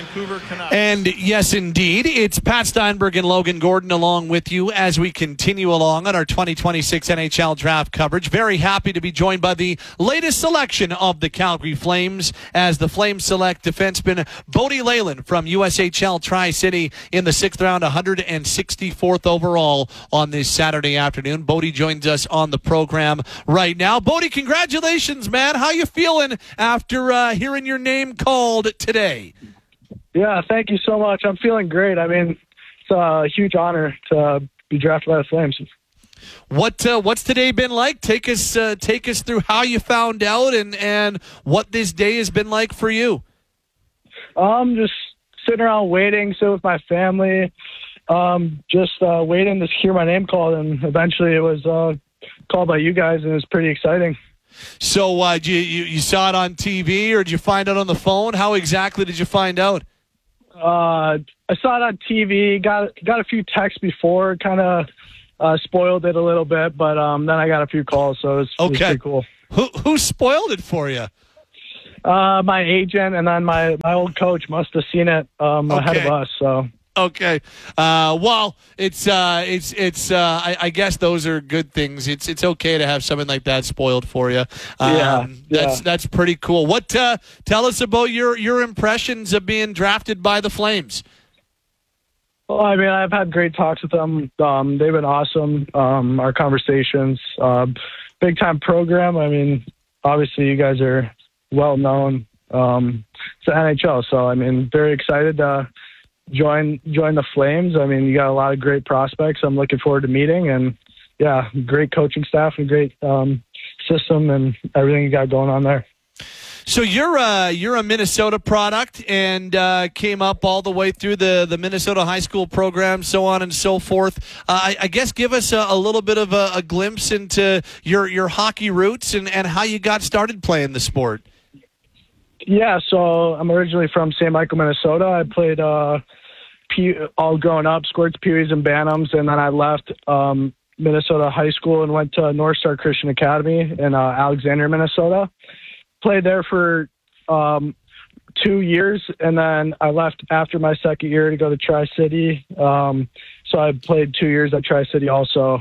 And yes, indeed, it's Pat Steinberg and Logan Gordon along with you as we continue along on our twenty twenty-six N H L draft coverage. Very happy to be joined by the latest selection of the Calgary Flames as the Flames select defenseman Bodie Leyland from U S H L Tri-City in the sixth round, one hundred sixty-fourth overall on this Saturday afternoon. Bodie joins us on the program right now. Bodie, congratulations, man. How you feeling after uh, hearing your name called today? Yeah, thank you so much. I'm feeling great. I mean, a huge honor to be drafted by the Flames. What uh, what's today been like? Take us uh, take us through how you found out and, and what this day has been like for you. Um, just sitting around waiting, sit with my family, um, just uh, waiting to hear my name called, and eventually it was uh, called by you guys, and it was pretty exciting. So uh, you, you you saw it on T V, or did you find out on the phone? How exactly did you find out? Uh, I saw it on T V. Got got a few texts before, kind of uh, spoiled it a little bit, but um, then I got a few calls, so it was, okay. it was pretty cool. Who who spoiled it for you? Uh, my agent, and then my, my old coach must have seen it um, ahead Okay. of us. So Okay. Uh, well, it's uh, it's it's. Uh, I, I guess those are good things. It's it's okay to have something like that spoiled for you. Um, Yeah, That's yeah. that's pretty cool. What? Uh, tell us about your your impressions of being drafted by the Flames. Well, I mean, I've had great talks with them. Um, they've been awesome. Um, our conversations, uh, big time program. I mean, obviously you guys are well known. Um, it's the N H L, so I mean, very excited to join join the Flames. I mean, you got a lot of great prospects. I'm looking forward to meeting, and yeah, great coaching staff and great um, system and everything you got going on there. So you're uh, you're a Minnesota product and uh, came up all the way through the, the Minnesota high school program, so on and so forth. Uh, I, I guess give us a, a little bit of a, a glimpse into your, your hockey roots and, and how you got started playing the sport. Yeah, so I'm originally from Saint Michael, Minnesota. I played uh, P- all growing up, scored Peewees and Bantams, and then I left um, Minnesota high school and went to North Star Christian Academy in uh, Alexandria, Minnesota. Played there for um, two years, and then I left after my second year to go to Tri-City. Um, so I played two years at Tri-City also.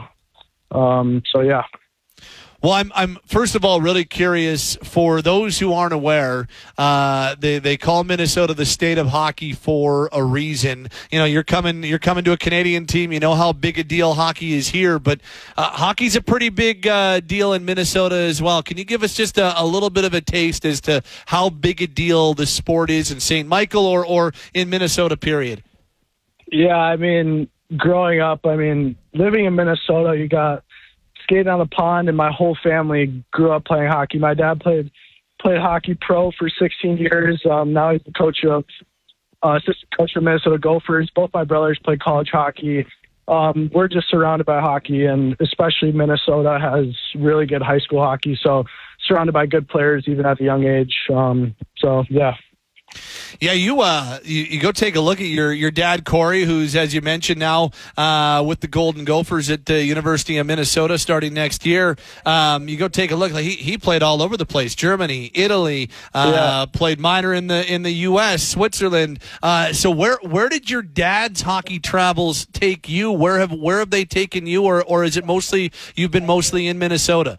Um, so, yeah. Well, I'm I'm first of all really curious for those who aren't aware. Uh, they they call Minnesota the state of hockey for a reason. You know, you're coming you're coming to a Canadian team. You know how big a deal hockey is here, but uh, hockey's a pretty big uh, deal in Minnesota as well. Can you give us just a, a little bit of a taste as to how big a deal the sport is in Saint Michael or or in Minnesota? Period. Yeah, I mean, growing up, I mean, living in Minnesota, you got skating on the pond, and my whole family grew up playing hockey. My dad played played hockey pro for sixteen years. Um, now he's the coach of uh, assistant coach for Minnesota Gophers. Both my brothers play college hockey. Um, we're just surrounded by hockey, and especially Minnesota has really good high school hockey. So surrounded by good players even at a young age. Um, so yeah. Yeah, you uh, you, you go take a look at your, your dad, Corey, who's, as you mentioned, now uh, with the Golden Gophers at the University of Minnesota starting next year. Um, you go take a look. Like he he played all over the place: Germany, Italy, uh, Yeah. played minor in the in the U S, Switzerland. Uh, so where where did your dad's hockey travels take you? Where have where have they taken you, or or is it mostly you've been mostly in Minnesota?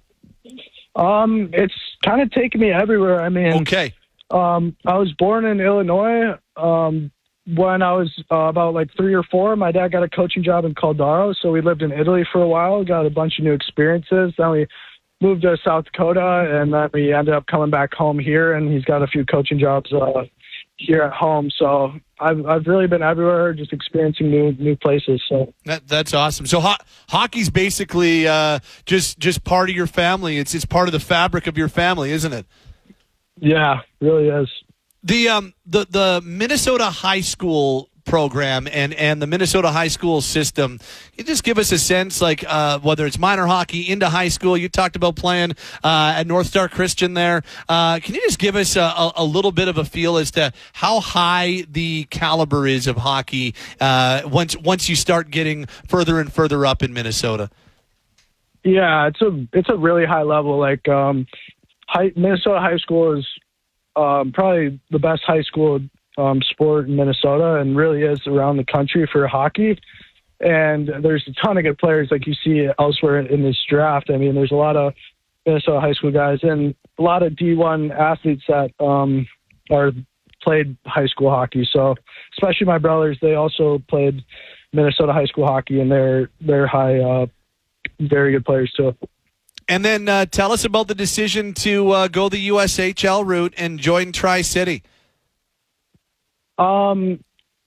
Um, it's kind of taken me everywhere. I mean, okay. Um, I was born in Illinois. Um, when I was uh, about like three or four, my dad got a coaching job in Caldaro, so we lived in Italy for a while, got a bunch of new experiences. Then we moved to South Dakota, and then we ended up coming back home here, and he's got a few coaching jobs uh, here at home. So I've I've really been everywhere, just experiencing new new places. So That, that's awesome. So ho- hockey's basically uh, just just part of your family. It's it's part of the fabric of your family, isn't it? yeah, really is. The um the the Minnesota high school program and and the Minnesota high school system. Can you just give us a sense, like uh, whether it's minor hockey into high school. You talked about playing uh, at North Star Christian there. Uh, can you just give us a, a, a little bit of a feel as to how high the caliber is of hockey uh, once once you start getting further and further up in Minnesota? Yeah, it's a it's a really high level. Like um, high, Minnesota high school is um, probably the best high school um, sport in Minnesota, and really is around the country for hockey. And there's a ton of good players like you see elsewhere in this draft. I mean, there's a lot of Minnesota high school guys and a lot of D one athletes that um, are played high school hockey. So especially my brothers, they also played Minnesota high school hockey, and they're they're high. Uh, very good players too. And then uh, tell us about the decision to uh, go the U S H L route and join Tri-City. Um,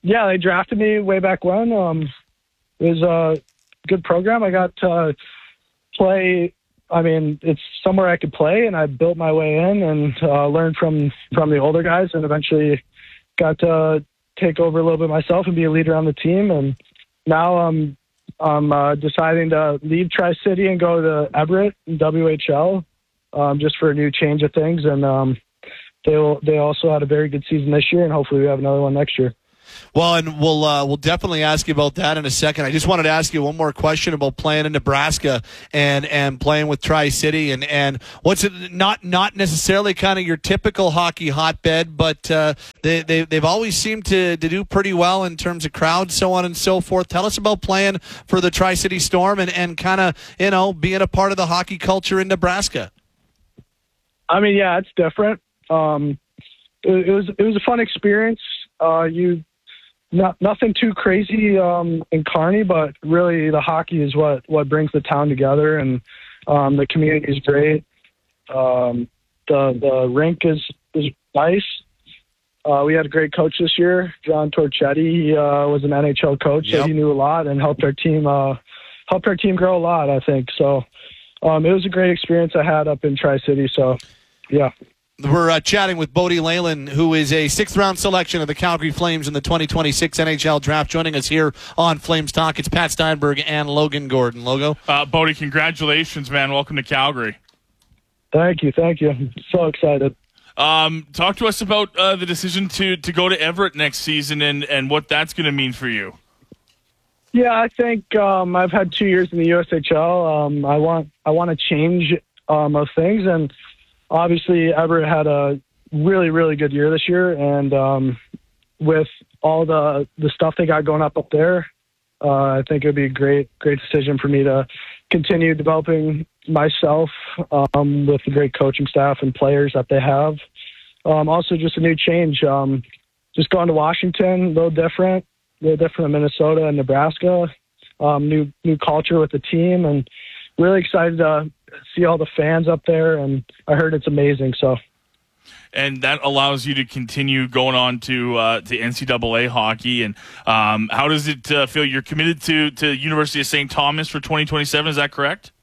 yeah, they drafted me way back when. Um, it was a good program. I got to play. I mean, it's somewhere I could play, and I built my way in and uh, learned from, from the older guys, and eventually got to take over a little bit myself and be a leader on the team. And now I'm I'm uh, deciding to leave Tri-City and go to Everett in W H L um, just for a new change of things. And um, they will, they also had a very good season this year, and hopefully we have another one next year. Well, and we'll uh, we'll definitely ask you about that in a second. I just wanted to ask you one more question about playing in Nebraska and, and playing with Tri-City, and, and what's it not not necessarily kind of your typical hockey hotbed, but uh, they, they they've always seemed to, to do pretty well in terms of crowds, so on and so forth. Tell us about playing for the Tri-City Storm and, and kind of you know being a part of the hockey culture in Nebraska. I mean, yeah, it's different. Um, it, it was it was a fun experience. Uh, you. Not, nothing too crazy um, in Kearney, but really the hockey is what, what brings the town together, and um, the community is great. Um, the the rink is, is nice. Uh, we had a great coach this year, John Torchetti. He uh, was an N H L coach, yep. So he knew a lot and helped our team uh, helped our team grow a lot, I think. So um, it was a great experience I had up in Tri-City. So, yeah. We're uh, chatting with Bodie Leyland, who is a sixth-round selection of the Calgary Flames in the twenty twenty-six N H L Draft. Joining us here on Flames Talk, it's Pat Steinberg and Logan Gordon. Logo? Uh, Bodie, congratulations, man. Welcome to Calgary. Thank you, thank you. I'm so excited. Um, talk to us about uh, the decision to, to go to Everett next season and, and what that's going to mean for you. Yeah, I think um, I've had two years in the U S H L. Um, I want I want to change um, of things, and obviously, Everett had a really, really good year this year, and um, with all the the stuff they got going up up there, uh, I think it would be a great, great decision for me to continue developing myself um, with the great coaching staff and players that they have. Um, also, just a new change. Um, just going to Washington, a little different, a little different than Minnesota and Nebraska. Um, new new culture with the team, and really excited to see all the fans up there, and I heard it's amazing. So, and that allows you to continue going on to uh, to N C double A hockey. And um, how does it uh, feel? You're committed to to University of Saint Thomas for twenty twenty-seven. Is that correct?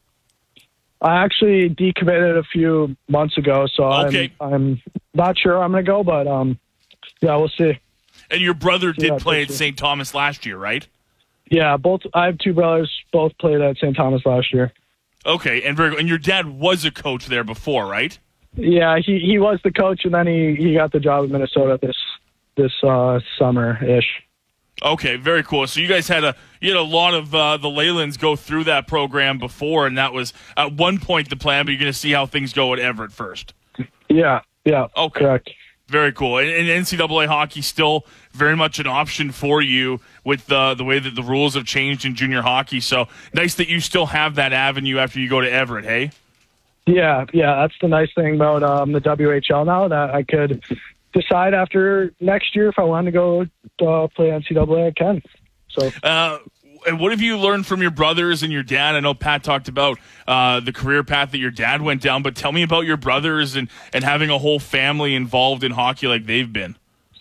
I actually decommitted a few months ago, so okay. I'm, I'm not sure I'm going to go, but um, yeah, we'll see. And your brother did yeah, play at Saint Thomas last year, right? Yeah, both. I have two brothers, both played at Saint Thomas last year. Okay, and very good. And your dad was a coach there before, right? Yeah, he, he was the coach, and then he, he got the job at Minnesota this this uh, summer-ish. Okay, very cool. So you guys had a you had a lot of uh, the Leylands go through that program before, and that was at one point the plan, but you're going to see how things go at Everett first. Yeah, yeah, okay. Correct. Very cool. And, and N C double A hockey still very much an option for you with the the way that the rules have changed in junior hockey. So nice that you still have that avenue after you go to Everett, hey? Yeah, yeah. That's the nice thing about um, the W H L now, that I could decide after next year if I want to go uh, play N C double A, I can. So. Uh, And what have you learned from your brothers and your dad? I know Pat talked about uh, the career path that your dad went down, but tell me about your brothers and, and having a whole family involved in hockey like they've been.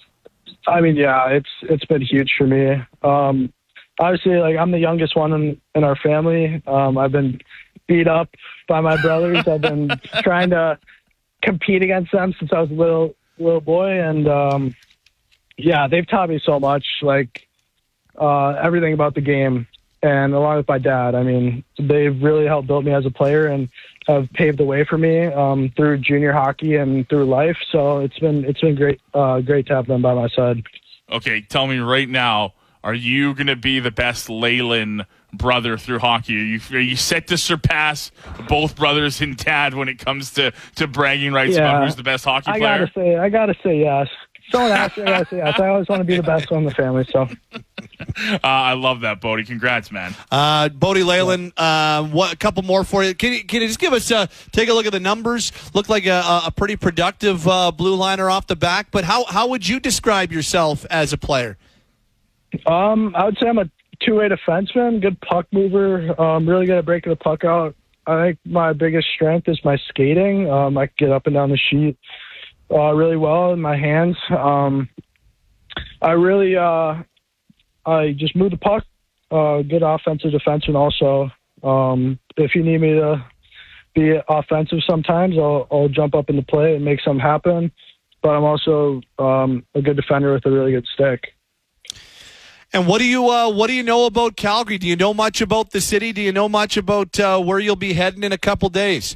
I mean, yeah, it's it's been huge for me. Um, obviously, like I'm the youngest one in, in our family. Um, I've been beat up by my brothers. I've been trying to compete against them since I was a little little boy, and um, yeah, they've taught me so much. Like. Uh, everything about the game, and along with my dad. I mean, they've really helped build me as a player and have paved the way for me um, through junior hockey and through life. So it's been it's been great uh, great to have them by my side. Okay, tell me right now, are you going to be the best Leyland brother through hockey? Are you, are you set to surpass both brothers and dad when it comes to, to bragging rights yeah, about who's the best hockey I player? Gotta say, I gotta say yes. Someone asked me, I gotta say yes. I always want to be the best one in the family. So. Uh, I love that, Bodie. Congrats, man. Uh, Bodie Leyland, uh, what, a couple more for you. Can you, can you just give us uh, take a look at the numbers? Looked like a, a pretty productive uh, blue liner off the back, but how, how would you describe yourself as a player? Um, I would say I'm a two-way defenseman, good puck mover, um, really good at breaking the puck out. I think my biggest strength is my skating. Um, I can get up and down the sheet uh, really well in my hands. Um, I really, uh, I just move the puck, uh, good offensive defenseman also. Um, if you need me to be offensive sometimes, I'll, I'll jump up in the play and make something happen. But I'm also um, a good defender with a really good stick. And what do you uh, what do you know about Calgary? Do you know much about the city? Do you know much about uh, where you'll be heading in a couple days?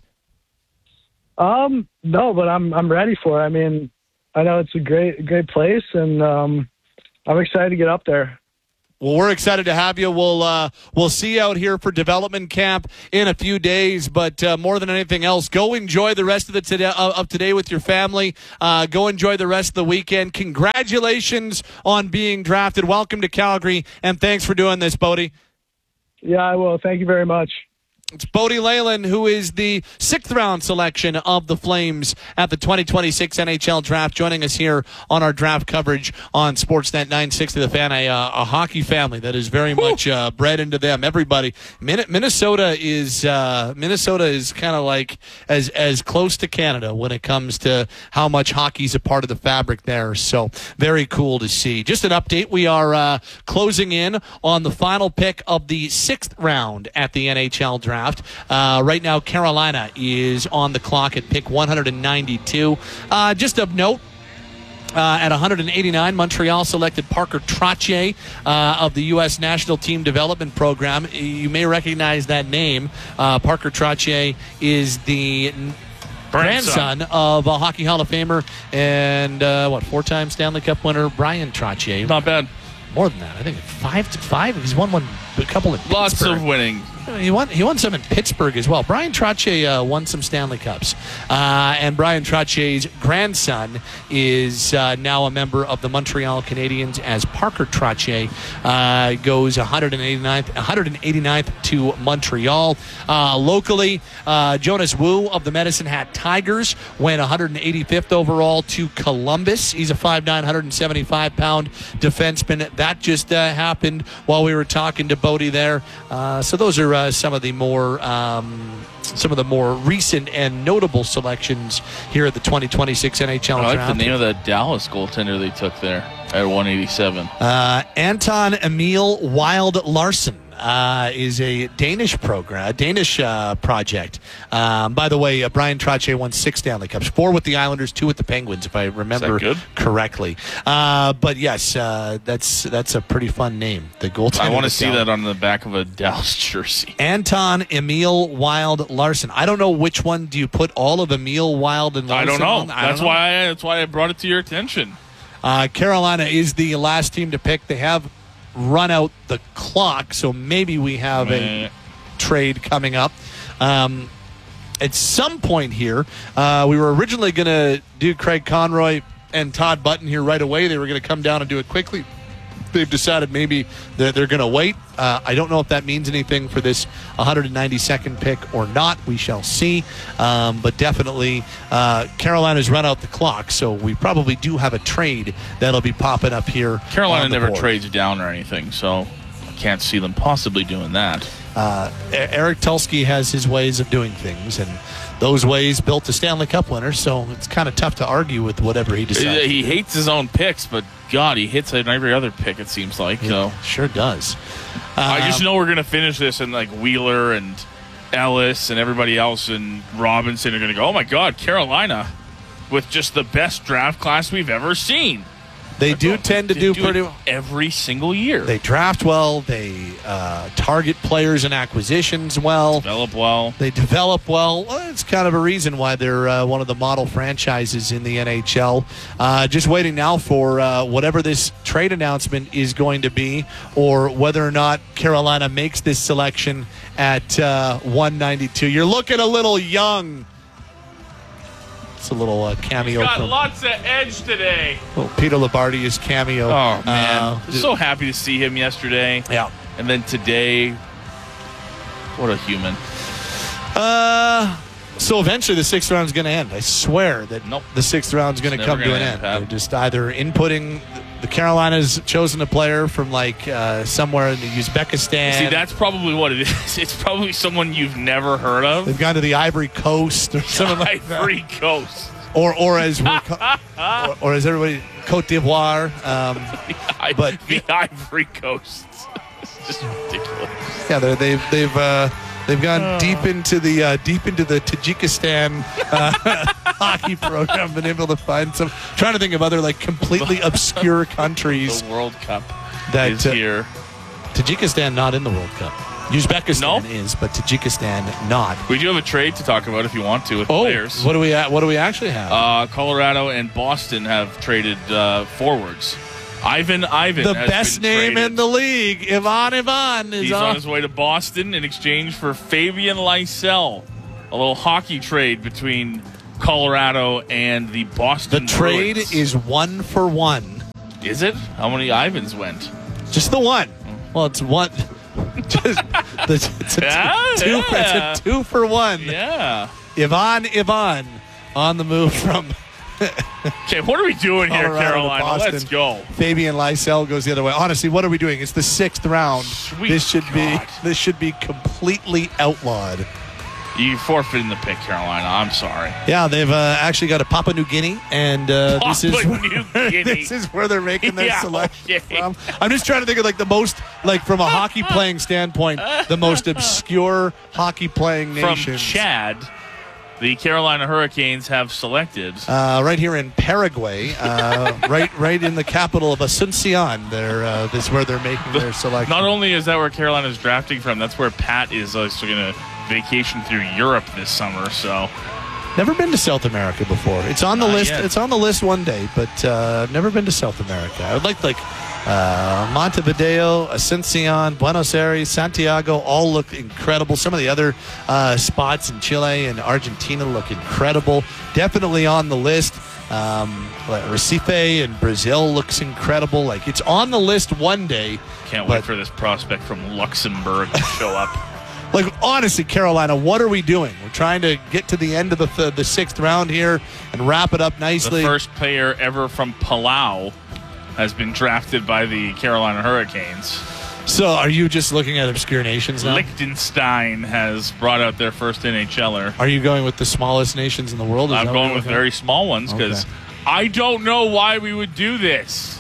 Um, no, but I'm I'm ready for it. I mean, I know it's a great great place, and um, I'm excited to get up there. Well, we're excited to have you. We'll uh, we'll see you out here for development camp in a few days. But uh, more than anything else, go enjoy the rest of the today, uh, of today with your family. Uh, go enjoy the rest of the weekend. Congratulations on being drafted. Welcome to Calgary, and thanks for doing this, Bodie. Yeah, I will. Thank you very much. It's Bodie Leyland, who is the sixth round selection of the Flames at the twenty twenty-six N H L Draft, joining us here on our draft coverage on Sportsnet nine sixty The Fan, a, uh, a hockey family that is very Woo. much uh, bred into them. Everybody, Min- Minnesota is uh, Minnesota is kind of like as as close to Canada when it comes to how much hockey's a part of the fabric there. So very cool to see. Just an update: we are uh, closing in on the final pick of the sixth round at the N H L Draft. Uh, right now, Carolina is on the clock at pick one hundred ninety-two. Uh, just of note, uh, at one hundred eighty-nine, Montreal selected Parker Trottier uh, of the U S National Team Development Program. You may recognize that name. Uh, Parker Trottier is the grandson of a Hockey Hall of Famer and, uh, what, four-time Stanley Cup winner Brian Trottier. Not bad. More than that. I think five to five. He's won one, a couple of Lots of winning. He won. He won some in Pittsburgh as well. Brian Trottier uh, won some Stanley Cups, uh, and Brian Trottier's grandson is uh, now a member of the Montreal Canadiens as Parker Trottier uh, goes one hundred eighty-ninth, one hundred eighty-ninth to Montreal. Uh, locally, uh, Jonas Wu of the Medicine Hat Tigers went one hundred eighty-fifth overall to Columbus. He's a five nine, one hundred seventy-five pound defenseman. That just uh, happened while we were talking to Bodie there. Uh, so those are uh, some of the more um, some of the more recent and notable selections here at the twenty twenty-six N H L I like Draft. the name of that Dallas goaltender they took there at one eighty-seven. Uh, Anton Emil Wild Larson. Uh, is a Danish program, a Danish uh, project. Um, by the way, uh, Brian Trottier won six Stanley Cups, four with the Islanders, two with the Penguins, if I remember good? correctly. Uh, but yes, uh, that's that's a pretty fun name. The goaltender. I want to see Dallas. that on the back of a Dallas jersey. Anton Emil Wild Larson. I don't know which one. Do you put all of Emil Wild and Larson I don't know. on? I that's don't know. why. I, that's why I brought it to your attention. Uh, Carolina is the last team to pick. They have run out the clock, so maybe we have a trade coming up. Um, at some point here, uh, we were originally going to do Craig Conroy and Todd Button here right away. They were going to come down and do it quickly. They've decided maybe they're, they're going to wait. Uh, I don't know if that means anything for this one hundred ninety-second pick or not. We shall see. Um, but definitely, uh, Carolina's run out the clock, so we probably do have a trade that'll be popping up here. Carolina never board. trades down or anything, so I can't see them possibly doing that. Uh, Eric Tulsky has his ways of doing things, and those ways built a Stanley Cup winner, so it's kind of tough to argue with whatever he decides. He hates his own picks, but God, he hits it in every other pick, it seems like. Yeah, so sure does. I Um, just know we're going to finish this, and like Wheeler and Ellis and everybody else and Robinson are going to go, oh my God, Carolina with just the best draft class we've ever seen. They do tend to do, do pretty well every single year. They draft well. They uh, target players and acquisitions well. Develop well. They develop well. Well, it's kind of a reason why they're uh, one of the model franchises in the N H L. Uh, just waiting now for uh, whatever this trade announcement is going to be, or whether or not Carolina makes this selection at uh, one ninety-two. You're looking a little young. It's a little uh, cameo. He's got from, lots of edge today. well, Peter Labardi's cameo. Oh, man. Uh, so happy to see him yesterday. Yeah. And then today, what a human. Uh, so eventually the sixth round is going to end. I swear that nope. the sixth round is going to come to an end. end. They're just either inputting the Carolinas chosen a player from like uh, somewhere in the Uzbekistan. See, that's probably what it is. It's probably someone you've never heard of. They've gone to the Ivory Coast or something like that. Ivory Coast. or or as we're co- or, or as everybody, Cote d'Ivoire. Um, I, but the Ivory Coast. It's just ridiculous. Yeah, they're, they've they've uh, they've gone oh. deep into the uh, deep into the Tajikistan uh, hockey program. Been able to find some. Trying to think of other like completely obscure countries. The World Cup that is uh, here. Tajikistan not in the World Cup. Uzbekistan no? is, but Tajikistan not. We do have a trade to talk about if you want to with oh, players. What do we What do we actually have? Uh, Colorado and Boston have traded uh, forwards. Ivan Ivan, the has best been name traded. in the league. Ivan Ivan is He's on. on his way to Boston in exchange for Fabian Lysell. A little hockey trade between Colorado and the Boston. The trade Bruins. is one for one. Is it? How many Ivans went? Just the one. Well, it's one. Just the, it's a yeah, two, yeah. It's a two for one. Yeah. Ivan Ivan on the move from. Okay, what are we doing here, Colorado Carolina? Let's go. Fabian Lysell goes the other way. Honestly, what are we doing? It's the sixth round. Sweet this should God. be this should be completely outlawed. You forfeited the pick, Carolina. I'm sorry. Yeah, they've uh, actually got a Papua New Guinea, and uh, Papua this is New Guinea. This is where they're making their yeah, selection okay. from. I'm just trying to think of like the most, like from a hockey playing standpoint, the most obscure hockey playing nation. From Chad, the Carolina Hurricanes have selected uh, right here in Paraguay, uh, right, right in the capital of Asuncion. They're uh, this is where they're making their selection. Not only is that where Carolina's drafting from, that's where Pat is also going to vacation through Europe this summer. So, never been to South America before. It's on the Not list. yet. It's on the list one day, but uh, never been to South America. I would like like uh, Montevideo, Asuncion, Buenos Aires, Santiago. All look incredible. Some of the other uh, spots in Chile and Argentina look incredible. Definitely on the list. Um, like Recife in Brazil looks incredible. Like it's on the list one day. Can't wait for this prospect from Luxembourg to show up. Like, honestly, Carolina, what are we doing? We're trying to get to the end of the th- the sixth round here and wrap it up nicely. The first player ever from Palau has been drafted by the Carolina Hurricanes. So are you just looking at obscure nations now? Liechtenstein has brought out their first NHLer. Are you going with the smallest nations in the world? Is I'm that going what with you're very small ones because Okay. I don't know why we would do this.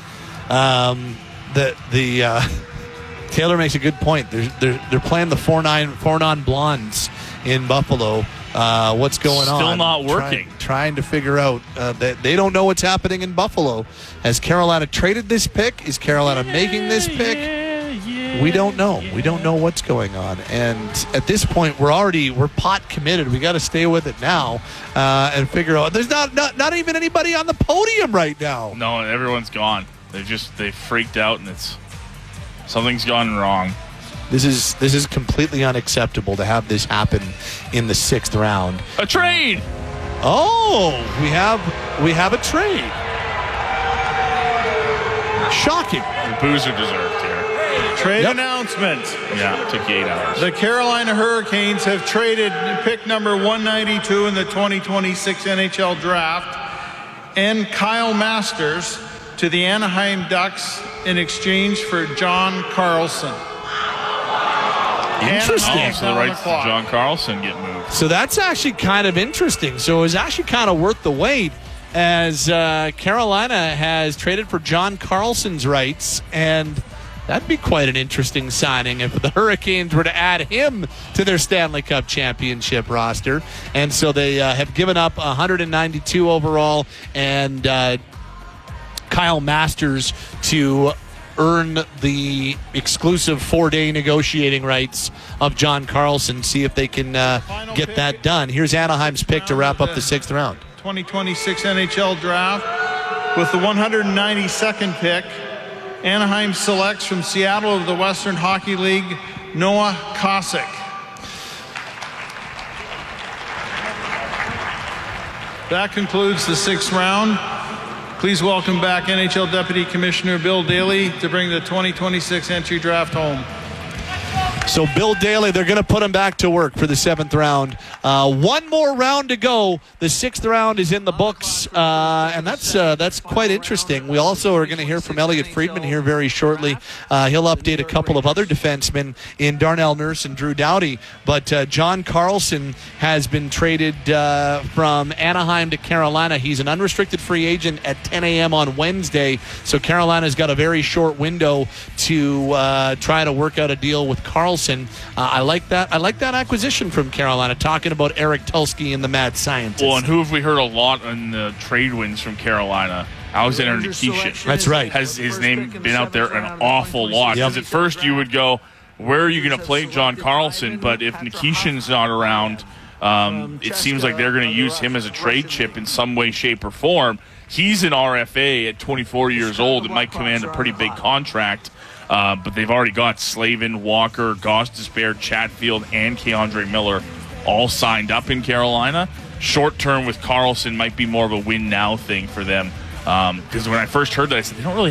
Um, the the uh, Taylor makes a good point. They're they're, they're playing the four nine four non blondes in Buffalo. Uh, what's going Still on? Still not working. Trying, trying to figure out uh, that they don't know what's happening in Buffalo. Has Carolina traded this pick? Is Carolina yeah, making this pick? Yeah, yeah, we don't know. yeah. We don't know what's going on. And at this point, we're already we're pot committed. We got to stay with it now uh, and figure out. There's not, not not even anybody on the podium right now. No, everyone's gone. They just they freaked out and it's something's gone wrong. This is this is completely unacceptable to have this happen in the sixth round. A trade. Oh, we have we have a trade. Shocking. The Boozer deserved here. Trade Yep. announcement. Yeah, it took you eight hours. The Carolina Hurricanes have traded pick number one ninety-two in the twenty twenty-six N H L draft and Kyle Masters to the Anaheim Ducks in exchange for John Carlson. Interesting. Oh, so the rights to John Carlson get moved. So that's actually kind of interesting. So it was actually kind of worth the wait, as uh, Carolina has traded for John Carlson's rights, and that'd be quite an interesting signing if the Hurricanes were to add him to their Stanley Cup championship roster. And so they uh, have given up one ninety-two overall and uh, Kyle Masters to earn the exclusive four-day negotiating rights of John Carlson, see if they can uh, get that done. Here's Anaheim's pick to wrap up the sixth round. twenty twenty-six N H L draft with the one hundred ninety-second pick. Anaheim selects from Seattle of the Western Hockey League, Noah Kosick. That concludes the sixth round. Please welcome back N H L Deputy Commissioner Bill Daly to bring the twenty twenty-six entry draft home. So Bill Daly, they're going to put him back to work for the seventh round. Uh, one more round to go. The sixth round is in the books, uh, and that's uh, that's quite interesting. We also are going to hear from Elliot Friedman here very shortly. Uh, he'll update a couple of other defensemen in Darnell Nurse and Drew Doughty. But uh, John Carlson has been traded uh, from Anaheim to Carolina. He's an unrestricted free agent at ten a.m. on Wednesday. So Carolina's got a very short window to uh, try to work out a deal with Carlson. Uh, I like that. I like that acquisition from Carolina. Talking about Eric Tulsky and the Mad Scientist. Well, and who have we heard a lot in the trade wins from Carolina? Alexander Nikishin. That's right. Has his name been out there an awful lot? Because Yep. at first you would go, where are you going to play John Carlson? But if Nikishin's not around, um, it seems like they're going to use him as a trade chip in some way, shape, or form. He's an R F A at twenty-four years old. It might command a pretty big contract. Uh, but they've already got Slavin, Walker, Goss Despair, Chatfield, and Keandre Miller all signed up in Carolina. Short term with Carlson might be more of a win now thing for them. Because um, when I first heard that, I said they don't really